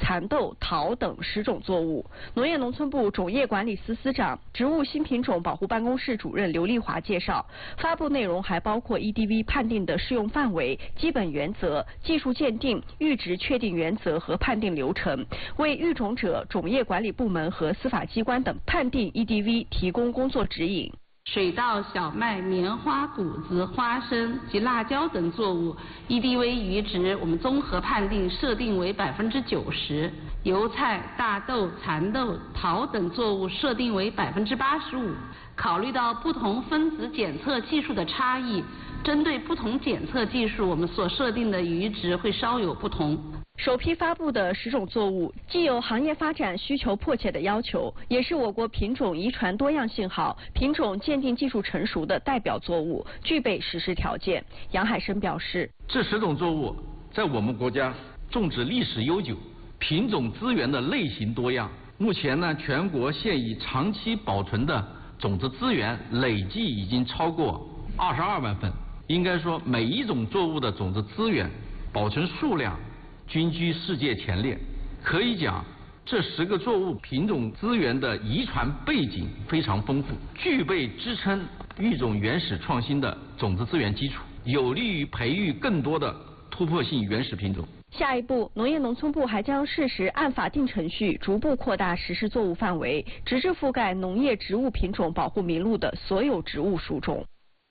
蚕豆、桃等10种作物。农业农村部种业管理司司长、植物新品种保护办公室主任刘丽华介绍，发布内容还包括 EDV 判定的适用范围、基本原则、技术鉴定、育殖确定原则和判定流程，为育种者、种业管理部门和司法机关等判定 EDV 提供工作指引。 水稻、小麦、棉花、谷子、花生及辣椒等作物 EDV 余值我们综合判定设定为90%，油菜、大豆、蚕豆、桃等作物设定为85%。考虑到不同分子检测技术的差异，针对不同检测技术，我们所设定的余值会稍有不同。 首批发布的10种作物，既有行业发展需求迫切的要求，也是我国品种遗传多样性好、品种鉴定技术成熟的代表作物，具备实施条件。杨海生表示， 这10种作物在我们国家种植历史悠久，品种资源的类型多样。目前呢，全国现已长期保存的种子资源累计已经超过22万份。应该说，每一种作物的种子资源保存数量均居世界前列，可以讲，这10个作物品种资源的遗传背景非常丰富，具备支撑育种原始创新的种子资源基础，有利于培育更多的突破性原始品种。 下一步，农业农村部还将适时按法定程序逐步扩大实施作物范围，直至覆盖农业植物品种保护名录的所有植物属种。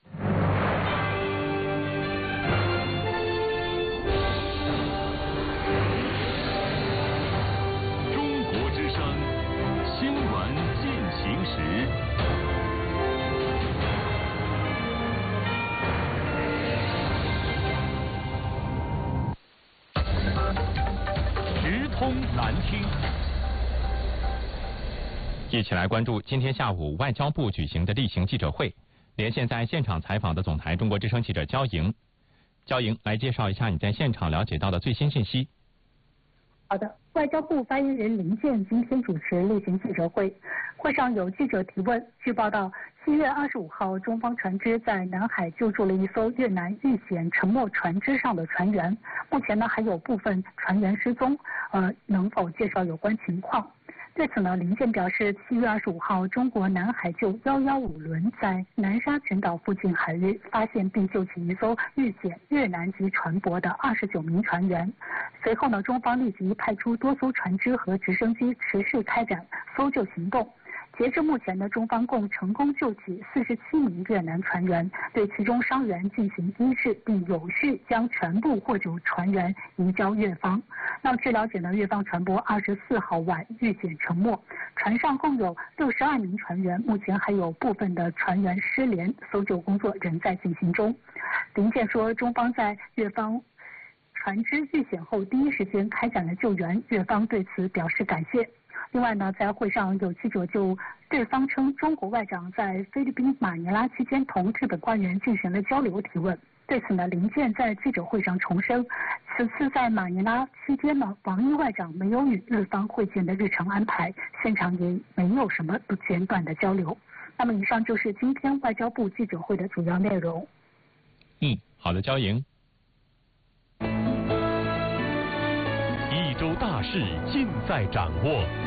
直通南听，一起来关注今天下午外交部举行的例行记者会。连线在现场采访的总台中国之声记者焦莹，焦莹来介绍一下你在现场了解到的最新信息。 好的，外交部发言人林健今天主持例行记者会，会上有记者提问。据报道，7月25号，中方船只在南海救助了一艘越南遇险沉没船只上的船员，目前呢还有部分船员失踪，能否介绍有关情况？对此呢，林健表示，7月25号，中国南海救115轮在南沙群岛附近海域发现并救起一艘遇险越南籍船舶的29名船员。随后呢，中方立即派出多艘船只和直升机持续开展搜救行动。截至目前呢，中方共成功救起47名越南船员，对其中伤员进行医治，并有序将全部获救船员移交越方。那据了解呢，越方船舶24号晚遇险沉没，船上共有62名船员，目前还有部分的船员失联，搜救工作仍在进行中。林健说，中方在越方船只遇险后第一时间开展了救援，越方对此表示感谢。另外呢，在会上有记者就对方称中国外长在菲律宾马尼拉期间同日本官员进行了交流提问。对此呢，林健在记者会上重申，此次在马尼拉期间呢，王毅外长没有与日方会见的日程安排，现场也没有什么不间断的交流。那么以上就是今天外交部记者会的主要内容。 好的，焦莹。 一周大事尽在掌握。